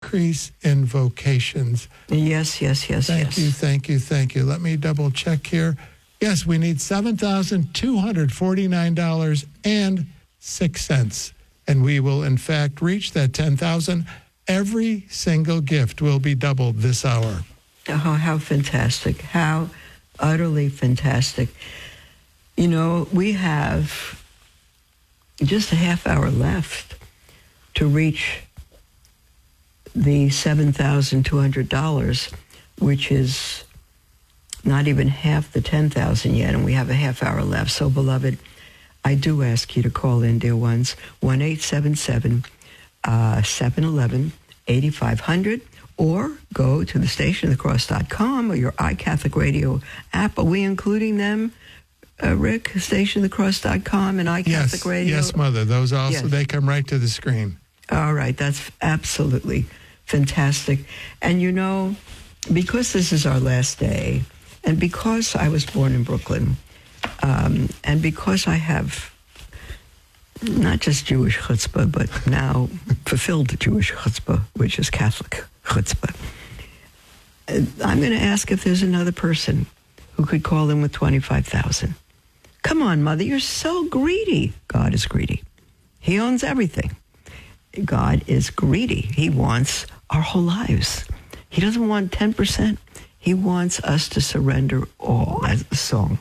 increase in vocations. Yes. Thank you. Let me double check here. Yes, we need $7,249.06. And we will, in fact, reach that 10,000. Every single gift will be doubled this hour. Oh, how fantastic. How utterly fantastic. You know, we have just a half hour left to reach the $7,200, which is not even half the 10,000 yet, and we have a half hour left. So, beloved, I do ask you to call in, dear ones, 1-877-711-8500, or go to the stationofthecross.com or your iCatholic Radio app. Are we including them, Rick? Stationofthecross.com and iCatholic Radio? Yes, Mother. Those also, they come right to the screen. All right. That's absolutely fantastic. And you know, because this is our last day, and because I was born in Brooklyn, and because I have not just Jewish chutzpah, but now fulfilled Jewish chutzpah, which is Catholic chutzpah, I'm going to ask if there's another person who could call in with 25,000. Come on, Mother, you're so greedy. God is greedy. He owns everything. God is greedy. He wants our whole lives. He doesn't want 10%. He wants us to surrender all, as the song.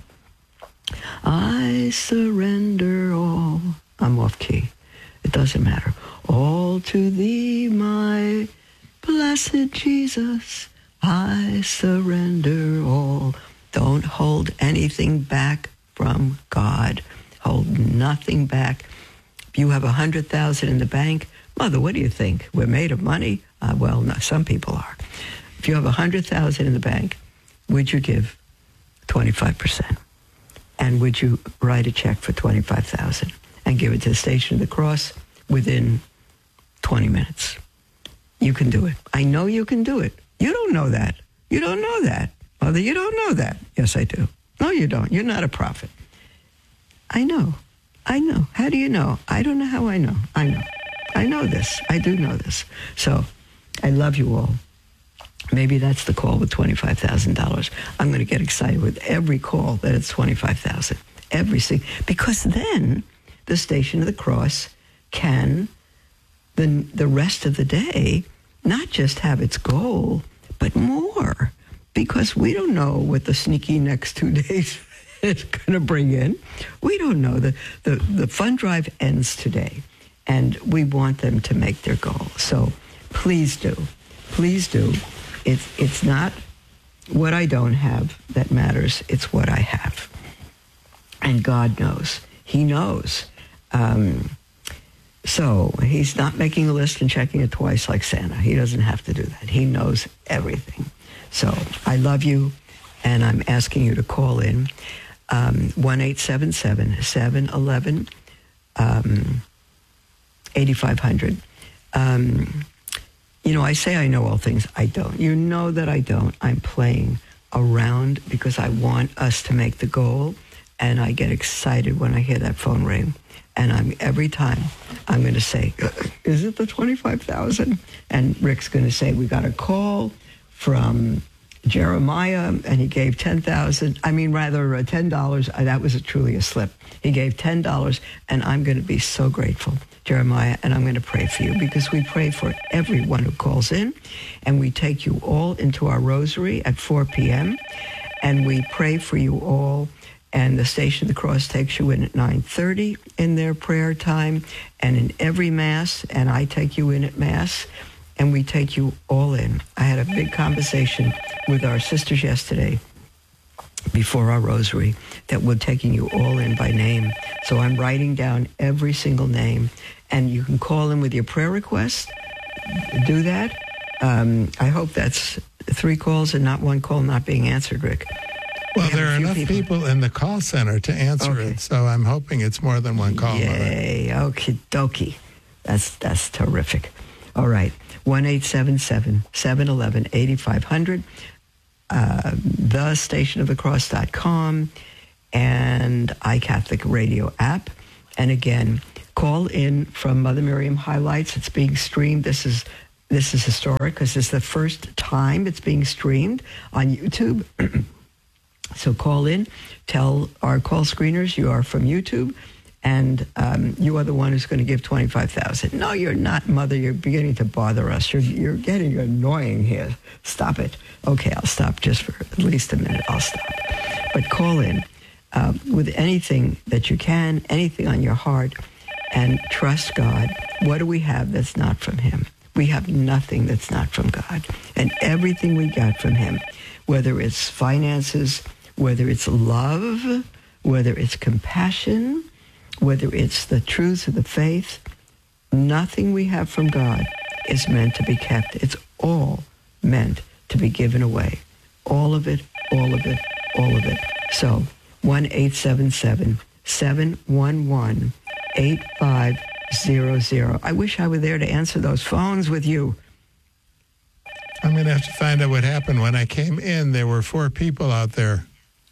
I surrender all. I'm off key. It doesn't matter. All to thee, my blessed Jesus, I surrender all. Don't hold anything back from God. Hold nothing back. If you have 100,000 in the bank, Mother, what do you think? We're made of money? Well, no, some people are. If you have 100,000 in the bank, would you give 25%? And would you write a check for 25,000 and give it to the Station of the Cross within 20 minutes? You can do it. I know you can do it. You don't know that. You don't know that. Mother, you don't know that. Yes, I do. No, you don't. You're not a prophet. I know. How do you know? I don't know how I know. I know this. I do know this. So I love you all. Maybe that's the call with $25,000. I'm going to get excited with every call that it's 25,000. Every single, because then the Station of the Cross can, the rest of the day, not just have its goal, but more. Because we don't know what the sneaky next 2 days is going to bring in. We don't know. The fund drive ends today, and we want them to make their goal. So please do. Please do. It's not what I don't have that matters. It's what I have. And God knows. He knows. So he's not making a list and checking it twice like Santa. He doesn't have to do that. He knows everything. So I love you, and I'm asking you to call in 1-877-711-8500. You know, I say I know all things. I don't. You know that I don't. I'm playing around because I want us to make the goal, and I get excited when I hear that phone ring. And every time I'm going to say, is it the 25,000? And Rick's going to say, we got a call from Jeremiah, and he gave $10,000. I mean, rather $10. That was truly a slip. He gave $10, and I'm going to be so grateful, Jeremiah, and I'm going to pray for you, because we pray for everyone who calls in, and we take you all into our rosary at 4 p.m., and we pray for you all, and the Station of the Cross takes you in at 9:30 in their prayer time, and in every Mass, and I take you in at Mass, and we take you all in. I had a big conversation with our sisters yesterday before our rosary that we're taking you all in by name. So I'm writing down every single name, and you can call in with your prayer request. Do that. I hope that's 3 calls and not 1 call not being answered, Rick. Well, there are enough people in the call center to answer it, so I'm hoping it's more than 1 call. Yay, okie dokie. That's terrific. All right, 1-877-711-8500, thestationofthecross.com, and iCatholic Radio app. And again, call in from Mother Miriam Highlights. It's being streamed. This is This is historic because it's the first time it's being streamed on YouTube. So call in, tell our call screeners you are from YouTube, and you are the one who's going to give $25,000. No, you're not, Mother. You're beginning to bother us. You're getting annoying here. Stop it. Okay, I'll stop just for at least a minute. I'll stop. But call in with anything that you can, anything on your heart, and trust God. What do we have that's not from Him? We have nothing that's not from God. And everything we got from Him, whether it's finances, whether it's love, whether it's compassion, whether it's the truths of the faith, nothing we have from God is meant to be kept. It's all meant to be given away. All of it, all of it, all of it. So 1-877-711-8500. I wish I were there to answer those phones with you. I'm going to have to find out what happened. When I came in, there were 4 people out there.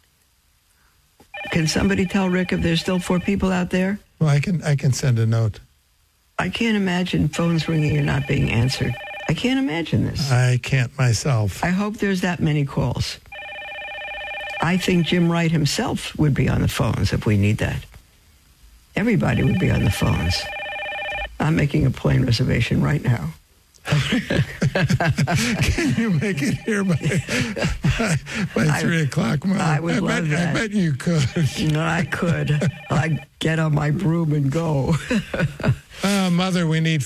Can somebody tell Rick if there's still 4 people out there? Well, I can send a note. I can't imagine phones ringing and not being answered. I can't imagine this. I can't myself. I hope there's that many calls. I think Jim Wright himself would be on the phones if we need that. Everybody would be on the phones. I'm making a plane reservation right now. Can you make it here by 3 o'clock, Mother? I would love that. I bet you could. No, I could. I'd get on my broom and go. Oh, Mother, we need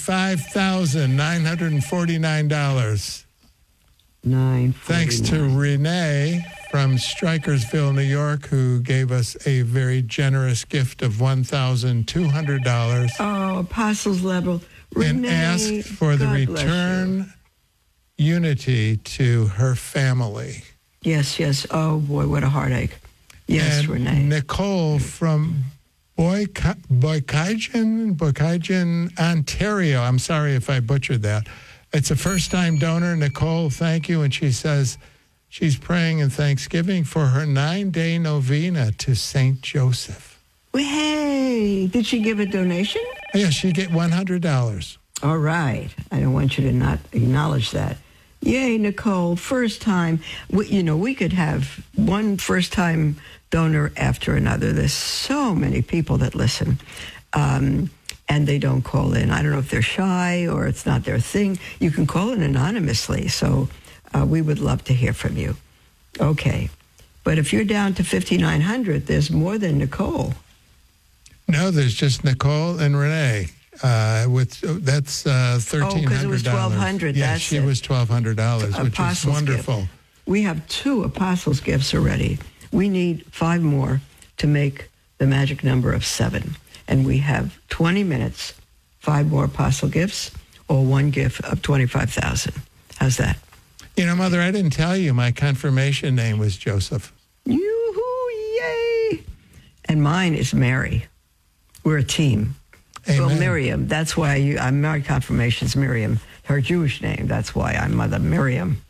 $5,949. Thanks to Renee from Strikersville, New York, who gave us a very generous gift of $1,200. Oh, Apostles level. And Renee, asked for the God bless return unity to her family. Yes, yes. Oh, boy, what a heartache. Yes, And Renee. Nicole from Boykajan, Ontario. I'm sorry if I butchered that. It's a first-time donor. Nicole, thank you. And she says she's praying in Thanksgiving for her 9-day novena to St. Joseph. Well, hey, did she give a donation? Yeah, she get $100. All right. I don't want you to not acknowledge that. Yay, Nicole, first time. We could have one first-time donor after another. There's so many people that listen, and they don't call in. I don't know if they're shy or it's not their thing. You can call in anonymously, so we would love to hear from you. Okay. But if you're down to 5,900, there's more than Nicole. No, there's just Nicole and Renee. That's $1,300. Oh, because it was $1,200. Yeah, That's she it. was $1,200, which is Apostles wonderful. gift. We have 2 Apostles gifts already. We need 5 more to make the magic number of 7. And we have 20 minutes, 5 more Apostle gifts, or 1 gift of $25,000. How's that? You know, Mother, I didn't tell you my confirmation name was Joseph. Yoo-hoo, yay! And mine is Mary. We're a team. Amen. Well, Miriam, that's why I'm married confirmation's Miriam. Her Jewish name, that's why I'm Mother Miriam.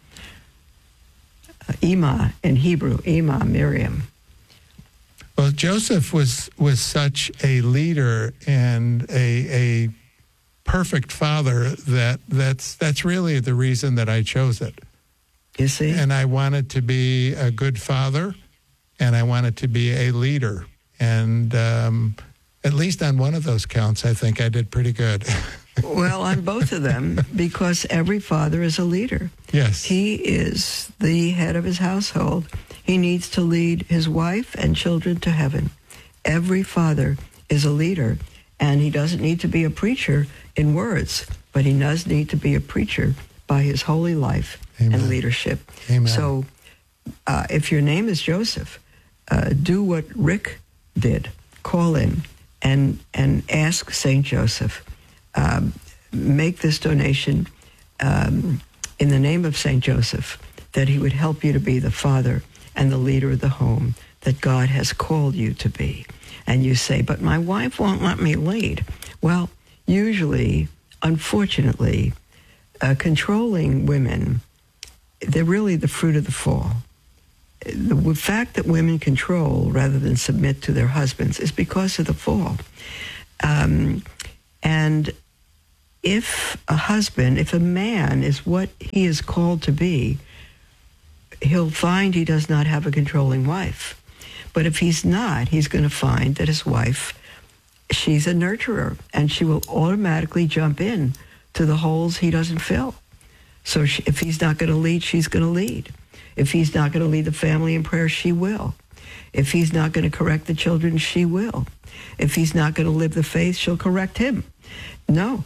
Ima in Hebrew, Ima, Miriam. Well, Joseph was such a leader and a perfect father that's really the reason that I chose it. You see? And I wanted to be a good father, and I wanted to be a leader. And at least on one of those counts, I think I did pretty good. Well, on both of them, because every father is a leader. Yes. He is the head of his household. He needs to lead his wife and children to heaven. Every father is a leader, and he doesn't need to be a preacher in words, but he does need to be a preacher by his holy life Amen. and leadership. Amen. So if your name is Joseph, do what Rick did. Call in and ask St. Joseph, make this donation in the name of St. Joseph, that he would help you to be the father and the leader of the home that God has called you to be. And you say, but my wife won't let me lead. Well, usually, unfortunately, controlling women, they're really the fruit of the fall. The fact that women control rather than submit to their husbands is because of the fall. And if a man is what he is called to be, he'll find he does not have a controlling wife. But if he's not, he's going to find that his wife, she's a nurturer, and she will automatically jump in to the holes he doesn't fill. So if he's not going to lead, she's going to lead. If he's not going to lead the family in prayer, she will. If he's not going to correct the children, she will. If he's not going to live the faith, she'll correct him. No.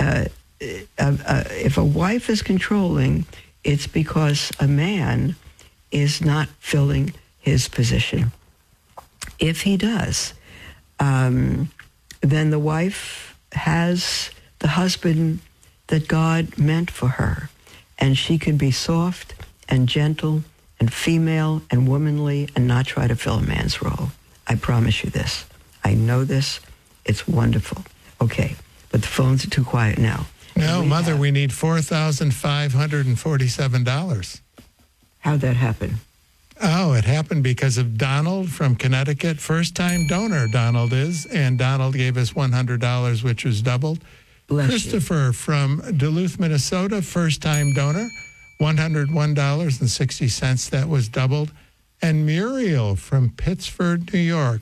If a wife is controlling, it's because a man is not filling his position. If he does, then the wife has the husband that God meant for her, and she can be soft and gentle and female and womanly and not try to fill a man's role. I promise you this. I know this. It's wonderful. Okay, but the phones are too quiet now. No, Mother, we need $4,547. How'd that happen? Oh, it happened because of Donald from Connecticut. First-time donor, Donald is. And Donald gave us $100, which was doubled. Bless Christopher from Duluth, Minnesota, first-time donor, $101.60. That was doubled. And Muriel from Pittsford, New York,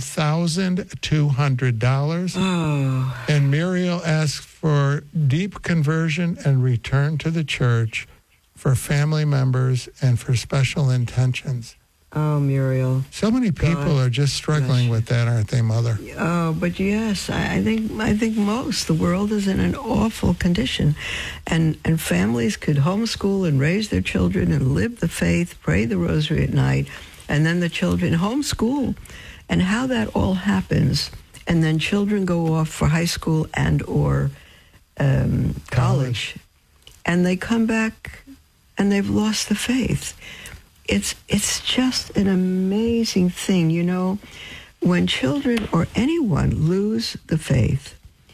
$1,200. Oh. And Muriel asked for deep conversion and return to the church for family members and for special intentions. Oh, Muriel. So many people are just struggling with that, aren't they, Mother? Oh, but yes, I think most. The world is in an awful condition. And families could homeschool and raise their children and live the faith, pray the rosary at night, and then the children homeschool. And how that all happens, and then children go off for high school and or college, and they come back and they've lost the faith. It's just an amazing thing, you know, when children or anyone lose the faith.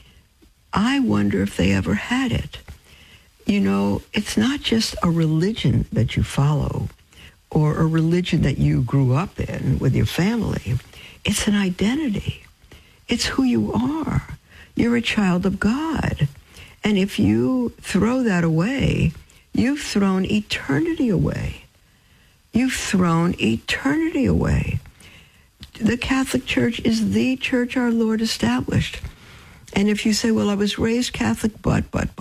I wonder if they ever had it. You know, it's not just a religion that you follow or a religion that you grew up in with your family. It's an identity. It's who you are. You're a child of God. And if you throw that away, you've thrown eternity away. You've thrown eternity away. The Catholic Church is the church our Lord established. And if you say, well, I was raised Catholic, but,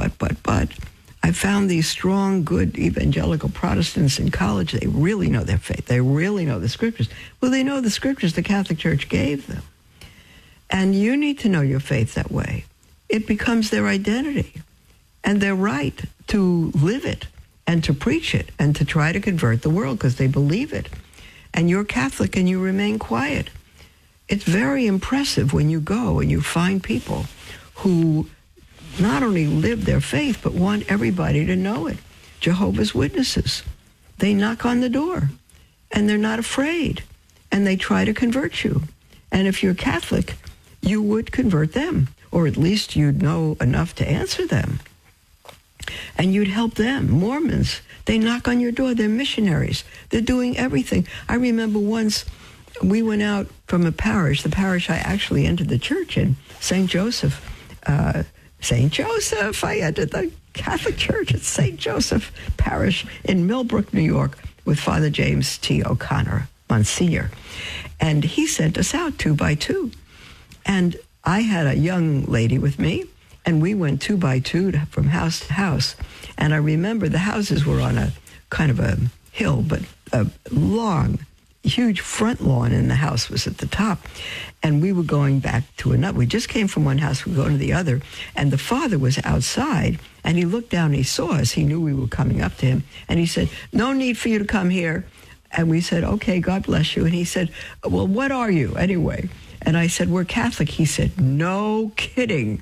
I found these strong, good evangelical Protestants in college. They really know their faith. They really know the scriptures. Well, they know the scriptures the Catholic Church gave them. And you need to know your faith that way. It becomes their identity. And they're right to live it and to preach it and to try to convert the world because they believe it. And you're Catholic and you remain quiet. It's very impressive when you go and you find people who not only live their faith, but want everybody to know it. Jehovah's Witnesses, they knock on the door and they're not afraid and they try to convert you. And if you're Catholic, you would convert them, or at least you'd know enough to answer them. And you'd help them. Mormons, they knock on your door. They're missionaries. They're doing everything. I remember once we went out from a parish, the parish I actually entered the church in, St. Joseph. St. Joseph, I entered the Catholic Church at St. Joseph Parish in Millbrook, New York, with Father James T. O'Connor, Monsignor. And he sent us out 2 by 2. And I had a young lady with me, and we went 2 by 2 from house to house. And I remember the houses were on a kind of a hill, but a long, huge front lawn, and the house was at the top. And we were going back to another. We just came from one house, we were going to the other. And the father was outside, and he looked down and he saw us. He knew we were coming up to him. And he said, "No need for you to come here." And we said, "Okay, God bless you." And he said, "Well, what are you anyway?" And I said, "We're Catholic." He said, "No kidding."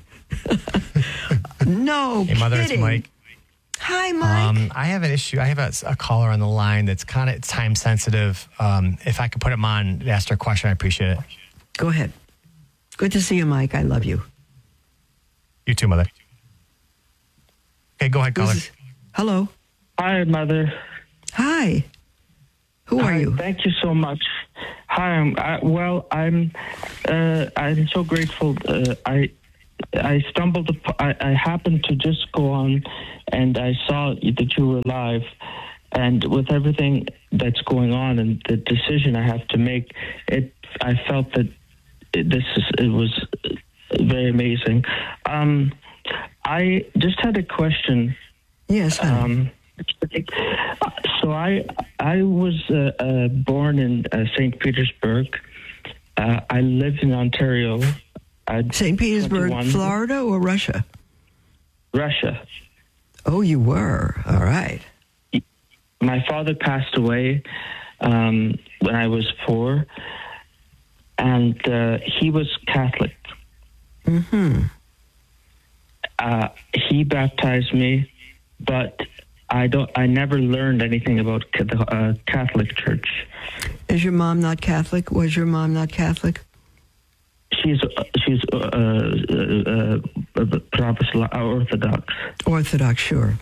No Hey, Mother, kidding. it's Mike. Hi, Mike. I have an issue. I have a caller on the line that's kind of time sensitive. If I could put him on and ask her a question, I appreciate it. Go ahead. Good to see you, Mike. I love you. You too, Mother. Okay, go ahead, caller. Hello. Hi, Mother. Hi. Who are Hi, you? Thank you so much. Hi, I'm so grateful. I stumbled. I happened to just go on, and I saw that you were live. And with everything that's going on and the decision I have to make, I felt that it was very amazing. I just had a question. Yes. So I was born in St. Petersburg. I lived in Ontario. St. Petersburg, 21. Florida, or Russia? Russia. Oh, you were. All right. My father passed away when I was 4, and he was Catholic. Mm-hmm. He baptized me, but I never learned anything about the Catholic Church. Is your mom not Catholic? Was your mom not Catholic? She's Orthodox. Orthodox, sure.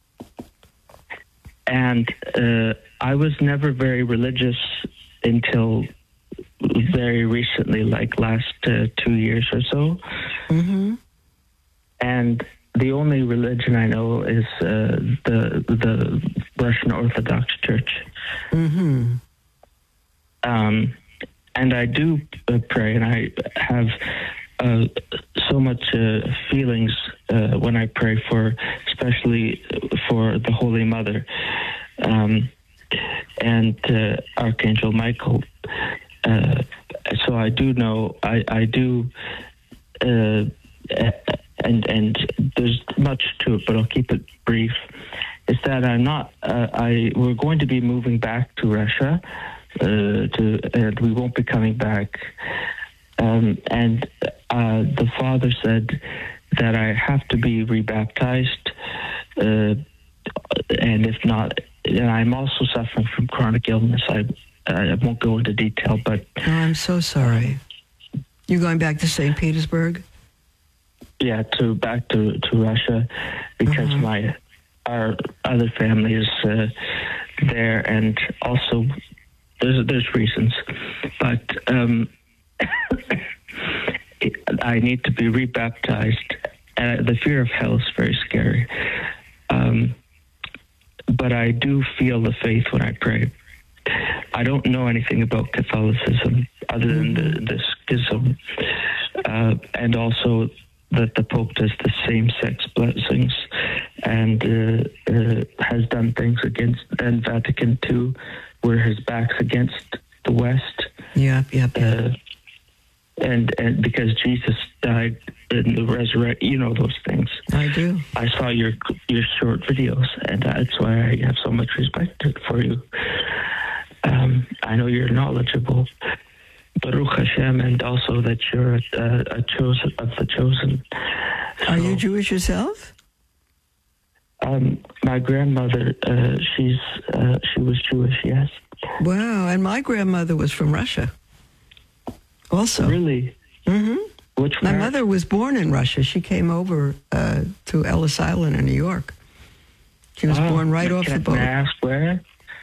And I was never very religious until very recently, like last 2 years or so. Mm-hmm. And the only religion I know is the Russian Orthodox Church. Mm-hmm. And I do pray, and I have so much feelings when I pray especially for the Holy Mother and Archangel Michael. So I do know, I do, and there's much to it, but I'll keep it brief. Is that we're going to be moving back to Russia. And we won't be coming back. And the father said that I have to be rebaptized, and if not, and I'm also suffering from chronic illness. I won't go into detail, but Oh, I'm so sorry. You going back to St. Petersburg? yeah, back to Russia because our other family is there, and also. There's reasons, but I need to be rebaptized. The fear of hell is very scary, but I do feel the faith when I pray. I don't know anything about Catholicism other than the schism, and also that the Pope does the same-sex blessings and has done things against, and Vatican II, where his back's against the West. Yep. And because Jesus died in the resurrection, you know those things. I do. I saw your short videos, and that's why I have so much respect for you. I know you're knowledgeable, Baruch Hashem, and also that you're a chosen of the chosen. Are you Jewish yourself? My grandmother, she was Jewish, yes. Wow, and my grandmother was from Russia. Also. Really? Mm-hmm. Which My part? mother was born in Russia. She came over to Ellis Island in New York. She was born right off the boat. Can I ask where?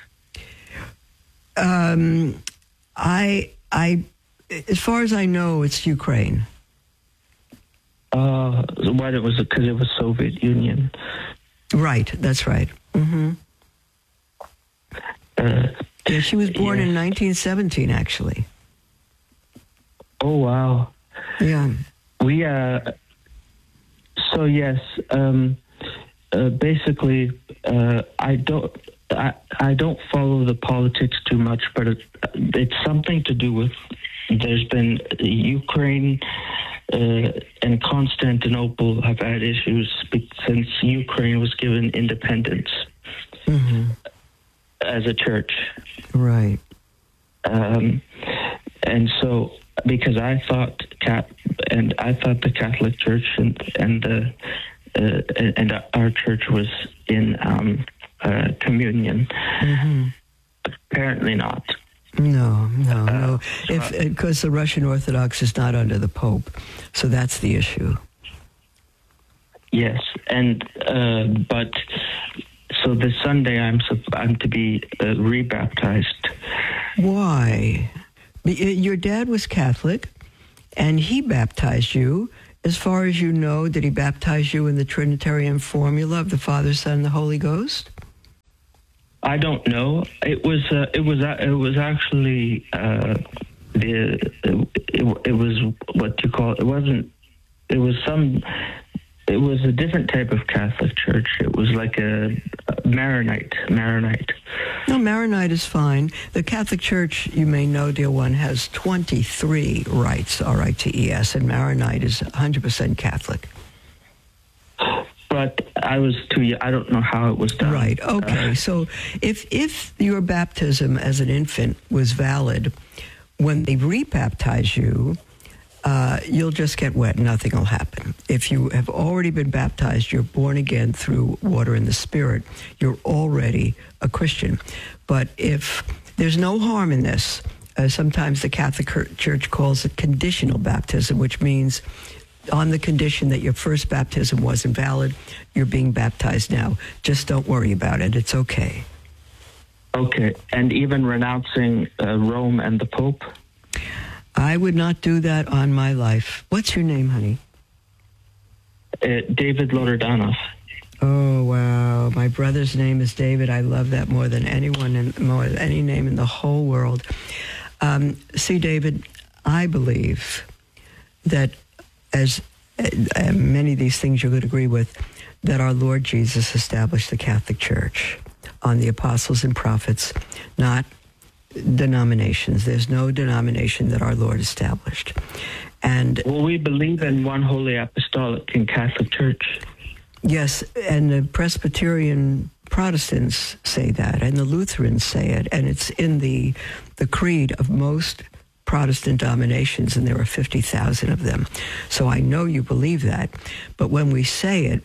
As far as I know, it's Ukraine. What it was because it was Soviet Union. Right, that's right. Mm-hmm. Yeah, she was born in 1917, actually. Oh wow! Yeah. We so yes. Basically, I don't follow the politics too much, but it's something to do with. There's been Ukraine and Constantinople have had issues since Ukraine was given independence as a church. Right. And so, because I thought the Catholic Church and our church was in communion. Mm-hmm. Apparently not. No. Because the Russian Orthodox is not under the Pope, so that's the issue. Yes, and but so this Sunday I'm to be rebaptized. Why? Your dad was Catholic, and he baptized you. as far as you know, did he baptize you in the Trinitarian formula of the Father, Son, and the Holy Ghost? I don't know. It was actually it was what you call it wasn't. It was It was a different type of Catholic church. It was like a Maronite. No, Maronite is fine. The Catholic Church, you may know, dear one, has 23 rites, R-I-T-E-S, and Maronite is 100% Catholic. But I was too young. I don't know how it was done. Right, okay. So if your baptism as an infant was valid, when they rebaptize you, you'll just get wet. Nothing will happen. If you have already been baptized, you're born again through water and the Spirit, you're already a Christian. But if there's no harm in this, sometimes the Catholic Church calls it conditional baptism, which means on the condition that your first baptism wasn't valid, you're being baptized now. Just don't worry about it. It's okay. Okay. And even renouncing Rome and the Pope? I would not do that on my life. What's your name, honey? David Loredanoff. Oh, wow. My brother's name is David. I love that more than anyone and more than any name in the whole world. See, David, I believe that as many of these things you would agree with, that our Lord Jesus established the Catholic Church on the apostles and prophets, not denominations. There's no denomination that our Lord established. And well, we believe in one holy apostolic and Catholic Church. Yes, and the Presbyterian Protestants say that, and the Lutherans say it, and it's in the creed of most Protestant denominations, and there are 50,000 of them. So I know you believe that. But when we say it,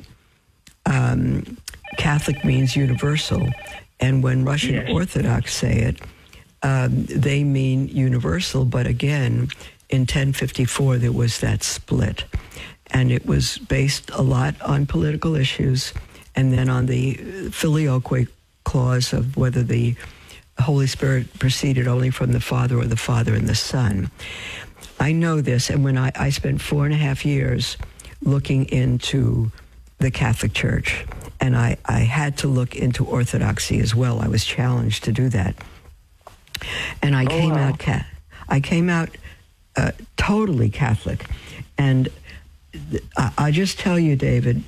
Catholic means universal. And when Russian Orthodox say it, they mean universal. But again, in 1054, there was that split. And it was based a lot on political issues and then on the filioque clause of whether the Holy Spirit proceeded only from the Father or the Father and the Son. I know this, and when I spent 4.5 years looking into the Catholic Church, and I had to look into Orthodoxy as well. I was challenged to do that. And I came out totally Catholic. And I just tell you, David,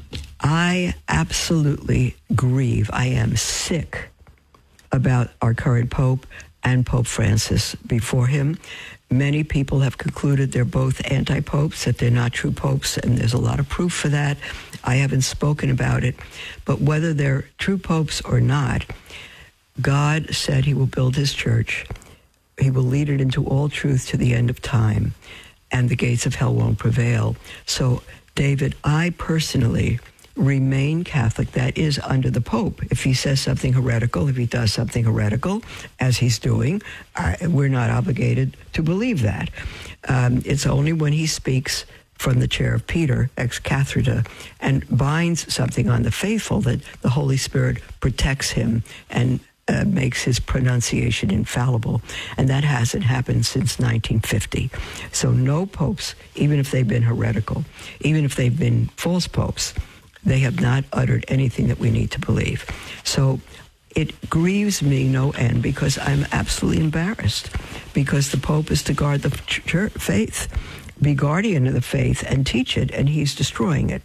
I absolutely grieve. I am sick about our current Pope and Pope Francis before him. Many people have concluded they're both anti-popes, that they're not true popes, and there's a lot of proof for that. I haven't spoken about it. But whether they're true popes or not, God said he will build his church. He will lead it into all truth to the end of time, and the gates of hell won't prevail. So, David, I personally remain Catholic. That is under the Pope. If he says something heretical, if he does something heretical, as he's doing, we're not obligated to believe that. It's only when he speaks from the chair of Peter, ex cathedra, and binds something on the faithful that the Holy Spirit protects him and makes his pronunciation infallible. And that hasn't happened since 1950. So no popes, even if they've been heretical, even if they've been false popes, they have not uttered anything that we need to believe. So it grieves me no end because I'm absolutely embarrassed, because the Pope is to guard the church faith, be guardian of the faith and teach it, and he's destroying it.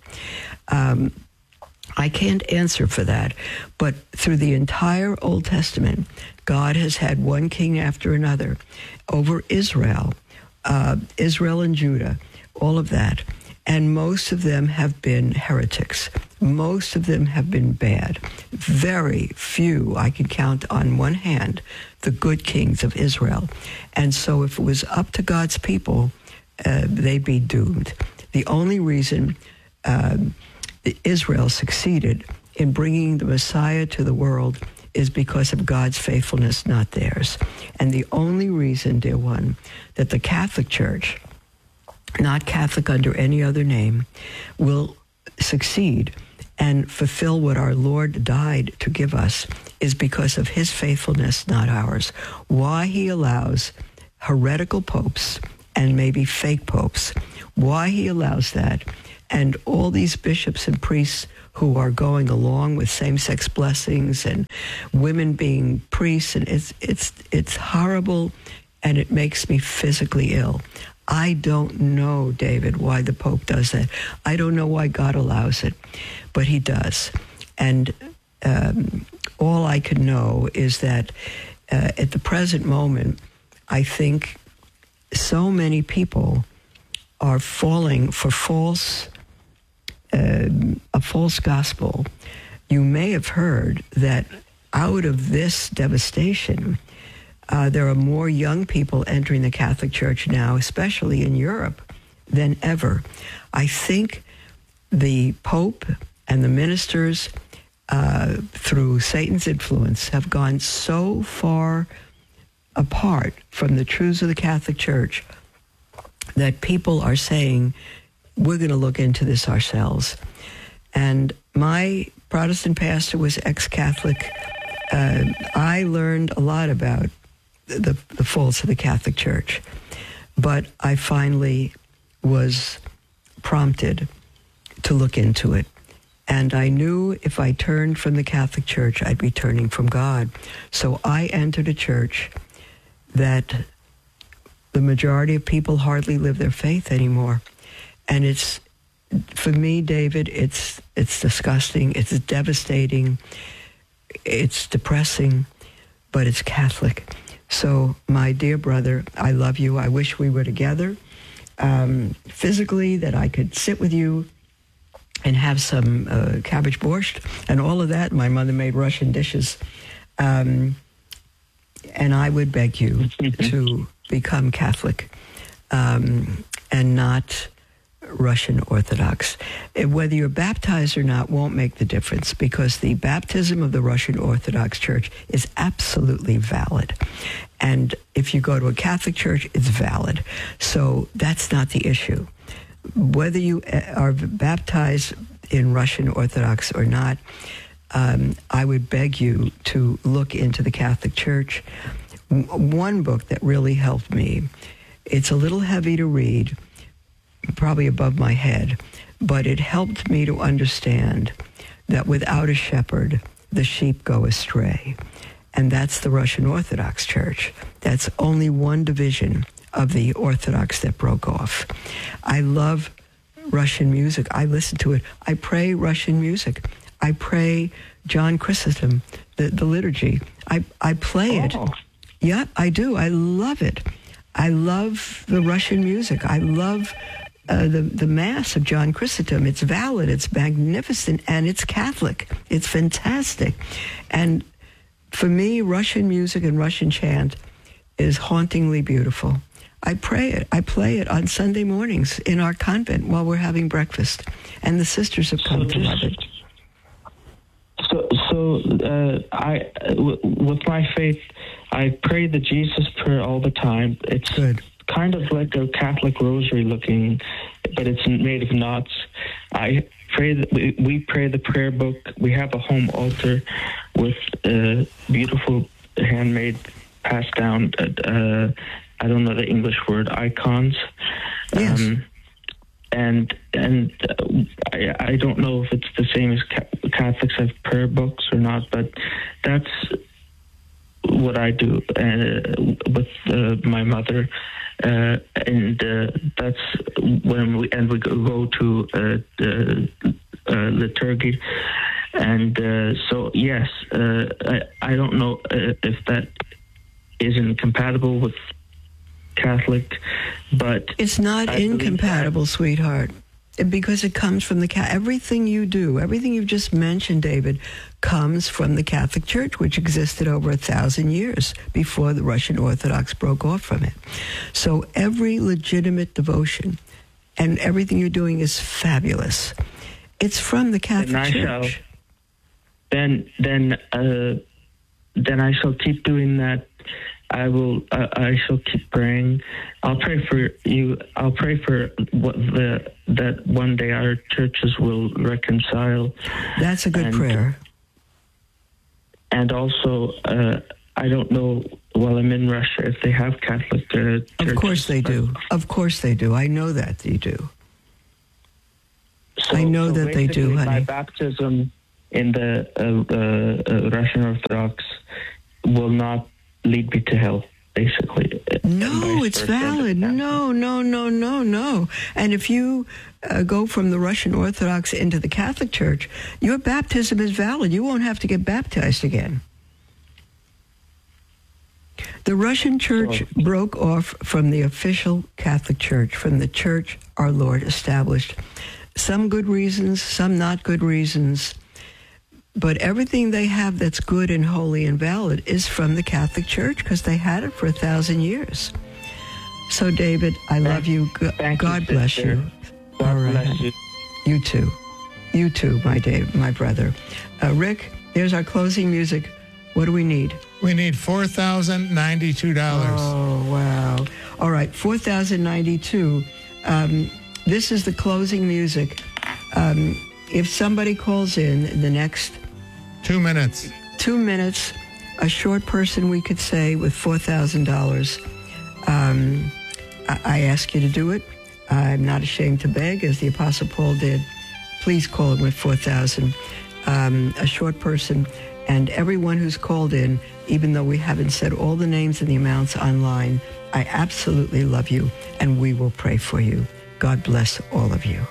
I can't answer for that, but through the entire Old Testament, God has had one king after another over Israel, Israel and Judah, all of that. And most of them have been heretics. Most of them have been bad. Very few, I can count on one hand, the good kings of Israel. And so if it was up to God's people, they'd be doomed. The only reason Israel succeeded in bringing the Messiah to the world is because of God's faithfulness, not theirs. And the only reason, dear one, that the Catholic Church, not Catholic under any other name, will succeed and fulfill what our Lord died to give us is because of his faithfulness, not ours. Why he allows heretical popes and maybe fake popes. Why he allows that, and all these bishops and priests who are going along with same-sex blessings and women being priests, and it's horrible, and it makes me physically ill. I don't know, David, why the Pope does that. I don't know why God allows it, but he does. And all I can know is that at the present moment, I think so many people are falling for a false gospel. You may have heard that out of this devastation, there are more young people entering the Catholic Church now, especially in Europe, than ever. I think the Pope and the ministers, through Satan's influence, have gone so far apart from the truths of the Catholic Church that people are saying, we're going to look into this ourselves. And my Protestant pastor was ex-Catholic. I learned a lot about the faults of the Catholic Church, but I finally was prompted to look into it. And I knew if I turned from the Catholic Church, I'd be turning from God. So I entered a church that the majority of people hardly live their faith anymore. And it's, for me, David, it's disgusting, it's devastating, it's depressing, but it's Catholic. So, my dear brother, I love you. I wish we were together physically, that I could sit with you and have some cabbage borscht and all of that. My mother made Russian dishes. And I would beg you to become Catholic and not Russian Orthodox. Whether you're baptized or not won't make the difference, because the baptism of the Russian Orthodox Church is absolutely valid. And if you go to a Catholic church, it's valid. So that's not the issue. Whether you are baptized in Russian Orthodox or not, I would beg you to look into the Catholic Church. One book that really helped me, it's a little heavy to read, probably above my head, but it helped me to understand that without a shepherd, the sheep go astray. And that's the Russian Orthodox Church. That's only one division of the Orthodox that broke off. I love Russian music. I listen to it. I pray Russian music. I pray John Chrysostom, the liturgy. I play it. Yeah, I do. I love it. I love the Russian music. I love the Mass of John Chrysostom. It's valid, it's magnificent, and it's Catholic. It's fantastic. And for me, Russian music and Russian chant is hauntingly beautiful. I pray it. I play it on Sunday mornings in our convent while we're having breakfast. And the sisters have come to love it. With my faith, I pray the Jesus prayer all the time. It's good. Kind of like a Catholic rosary looking, but it's made of knots. I pray that we pray the prayer book. We have a home altar with beautiful handmade, passed down, I don't know the English word, icons. Yes. And I don't know if it's the same as Catholics have prayer books or not, but that's what I do with my mother. And that's when we go to liturgy. And so, yes, I don't know if that is incompatible with Catholic, but it's not incompatible, sweetheart, because it comes from everything you do, everything you've just mentioned, David, comes from the Catholic Church, which existed over 1,000 years before the Russian Orthodox broke off from it. So every legitimate devotion and everything you're doing is fabulous. It's from the Catholic Church. Then I shall keep doing that. I shall keep praying. I'll pray for you. I'll pray for that one day our churches will reconcile. That's a good prayer. And also, I don't know, while I'm in Russia, if they have Catholic churches. Of course they do. Of course they do. I know that they do. I know that they do, honey. My baptism in the Russian Orthodox will not lead me to hell, basically. No, it's valid. No. And if you go from the Russian Orthodox into the Catholic Church, your baptism is valid. You won't have to get baptized again. The Russian Church broke off from the official Catholic Church, from the Church our Lord established. Some good reasons, some not good reasons. But everything they have that's good and holy and valid is from the Catholic Church because they had it for 1,000 years. So, David, I love you. God bless you. God bless you. You too. You too, my brother. Rick, there's our closing music. What do we need? We need $4,092. Oh, wow. All right, $4,092. This is the closing music. If somebody calls in the next 2 minutes. 2 minutes, a short person, we could say, with $4,000. I ask you to do it. I'm not ashamed to beg, as the Apostle Paul did. Please call in with $4,000. A short person. And everyone who's called in, even though we haven't said all the names and the amounts online, I absolutely love you, and we will pray for you. God bless all of you.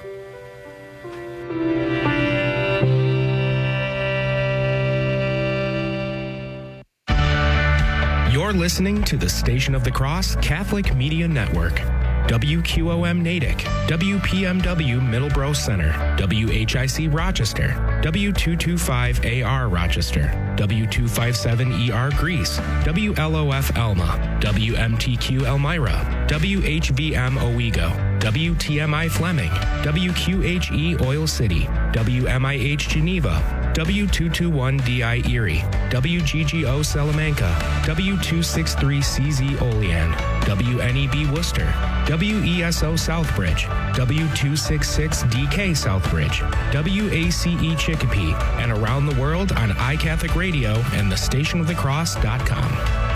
You're listening to the Station of the Cross Catholic Media Network. WQOM Natick, WPMW Middleborough Center, WHIC Rochester, W225AR Rochester, W257ER Greece, WLOF Elma, WMTQ Elmira, WHVM Owego, WTMI Fleming, WQHE Oil City, WMIH Geneva, W221DI Erie, WGGO Salamanca, W263CZ Olean, WNEB Worcester, WESO Southbridge, W266DK Southbridge, WACE Chicopee, and around the world on iCatholic Radio and thestationofthecross.com.